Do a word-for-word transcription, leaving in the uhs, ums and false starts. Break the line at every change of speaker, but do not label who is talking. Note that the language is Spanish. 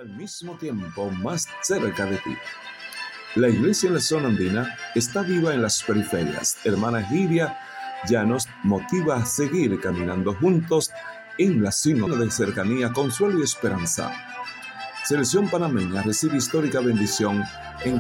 al mismo tiempo más cerca de ti. La iglesia en la zona andina está viva en las periferias. Hermana Giria ya nos motiva a seguir caminando juntos en la sínodo de cercanía, consuelo y esperanza. Selección panameña recibe histórica bendición en